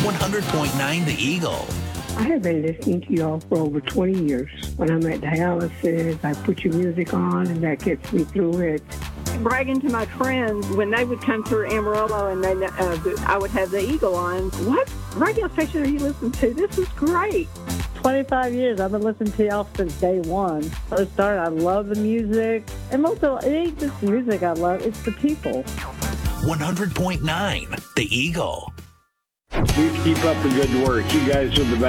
100.9 The Eagle. I have been listening to y'all for over 20 years. When I'm at dialysis, I put your music on, and that gets me through it. Bragging to my friends when they would come through Amarillo and then I would have the Eagle on. What radio station are you listening to? This is great. 25 years. I've been listening to y'all since day one. First started, I love the music. And most of all, it ain't just the music I love, it's the people. 100.9 The Eagle. Please keep up the good work. You guys are the best.